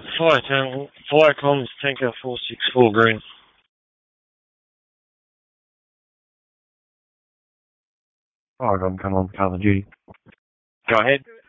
Fire comms, tanker 464 green. Fire gun, come on, cover duty. Go ahead.